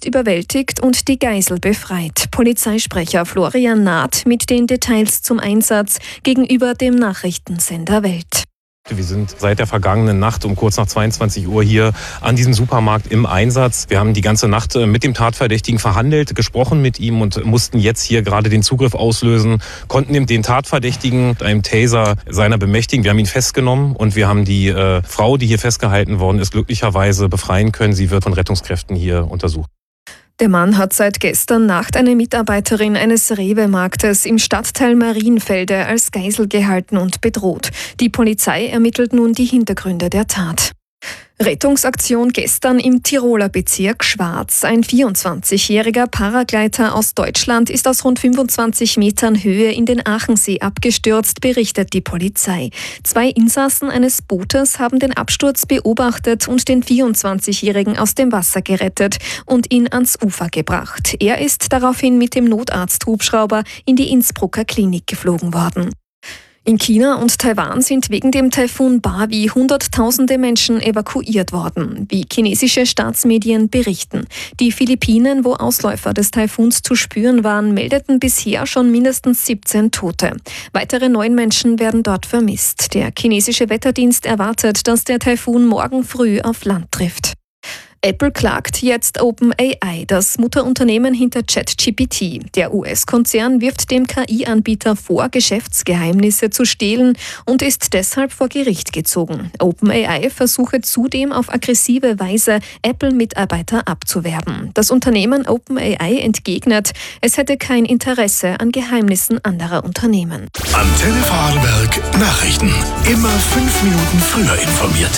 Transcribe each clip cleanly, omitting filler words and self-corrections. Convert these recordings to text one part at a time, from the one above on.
ist überwältigt und die Geisel befreit. Polizeisprecher Florian Naht mit den Details zum Einsatz gegenüber dem Nachrichtensender Welt. Wir sind seit der vergangenen Nacht um kurz nach 22 Uhr hier an diesem Supermarkt im Einsatz. Wir haben die ganze Nacht mit dem Tatverdächtigen verhandelt, gesprochen mit ihm und mussten jetzt hier gerade den Zugriff auslösen, konnten den Tatverdächtigen mit einem Taser seiner bemächtigen. Wir haben ihn festgenommen und wir haben die Frau, die hier festgehalten worden ist, glücklicherweise befreien können. Sie wird von Rettungskräften hier untersucht. Der Mann hat seit gestern Nacht eine Mitarbeiterin eines Rewe-Marktes im Stadtteil Marienfelde als Geisel gehalten und bedroht. Die Polizei ermittelt nun die Hintergründe der Tat. Rettungsaktion gestern im Tiroler Bezirk Schwarz. Ein 24-jähriger Paragleiter aus Deutschland ist aus rund 25 Metern Höhe in den Aachensee abgestürzt, berichtet die Polizei. 2 Insassen eines Bootes haben den Absturz beobachtet und den 24-jährigen aus dem Wasser gerettet und ihn ans Ufer gebracht. Er ist daraufhin mit dem Notarzthubschrauber in die Innsbrucker Klinik geflogen worden. In China und Taiwan sind wegen dem Taifun Bavi Hunderttausende Menschen evakuiert worden, wie chinesische Staatsmedien berichten. Die Philippinen, wo Ausläufer des Taifuns zu spüren waren, meldeten bisher schon mindestens 17 Tote. Weitere 9 Menschen werden dort vermisst. Der chinesische Wetterdienst erwartet, dass der Taifun morgen früh auf Land trifft. Apple klagt jetzt OpenAI, das Mutterunternehmen hinter ChatGPT. Der US-Konzern wirft dem KI-Anbieter vor, Geschäftsgeheimnisse zu stehlen und ist deshalb vor Gericht gezogen. OpenAI versuche zudem auf aggressive Weise, Apple-Mitarbeiter abzuwerben. Das Unternehmen OpenAI entgegnet, es hätte kein Interesse an Geheimnissen anderer Unternehmen. Antenne Vorarlberg Nachrichten. Immer 5 Minuten früher informiert.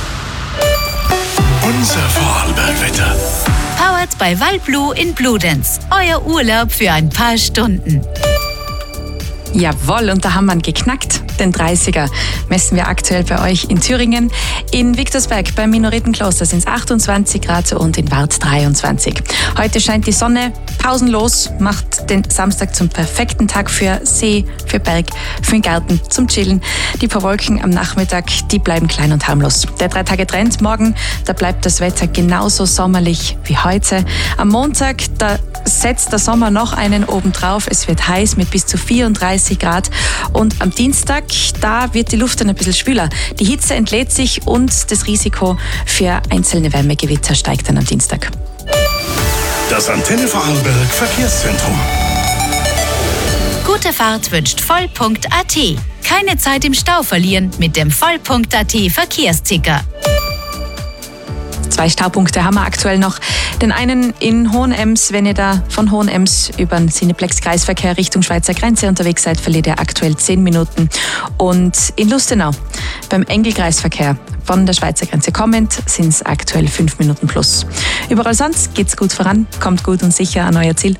Unser Vorarlberg-Wetter. Powered by Waldblue in Bludenz. Euer Urlaub für ein paar Stunden. Jawohl, und da haben wir ihn geknackt. Den 30er messen wir aktuell bei euch in Thüringen. In Viktorsberg beim Minoretenkloster sind es 28 Grad und in Wart 23. Heute scheint die Sonne pausenlos, macht den Samstag zum perfekten Tag für See, für Berg, für den Garten, zum Chillen. Die paar Wolken am Nachmittag, die bleiben klein und harmlos. Der 3-Tage-Trend morgen, da bleibt das Wetter genauso sommerlich wie heute. Am Montag, da setzt der Sommer noch einen obendrauf. Es wird heiß mit bis zu 34 Grad. Und am Dienstag, da wird die Luft dann ein bisschen schwüler. Die Hitze entlädt sich und das Risiko für einzelne Wärmegewitter steigt dann am Dienstag. Das Antenne Vorarlberg Verkehrszentrum. Gute Fahrt wünscht Voll.at. Keine Zeit im Stau verlieren mit dem Voll.at Verkehrsticker. 2 Staupunkte haben wir aktuell noch. Den einen in Hohenems, wenn ihr da von Hohenems über den Cineplex-Kreisverkehr Richtung Schweizer Grenze unterwegs seid, verliert ihr aktuell 10 Minuten. Und in Lustenau beim Engel-Kreisverkehr von der Schweizer Grenze kommend sind es aktuell 5 Minuten plus. Überall sonst geht's gut voran, kommt gut und sicher an euer Ziel.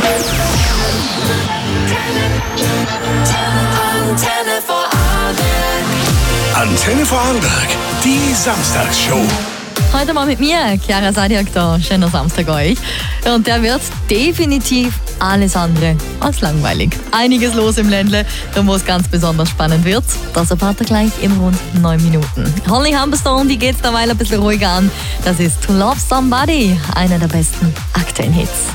Antenne Vorarlberg, die Samstagsshow. Heute mal mit mir, Chiara Sadiak da. Schöner Samstag euch. Und der wird definitiv alles andere als langweilig. Einiges los im Ländle, wo es ganz besonders spannend wird. Das erfahrt ihr gleich in rund 9 Minuten. Holly Humberstone, die geht's derweil ein bisschen ruhiger an. Das ist To Love Somebody, einer der besten aktuellen Hits.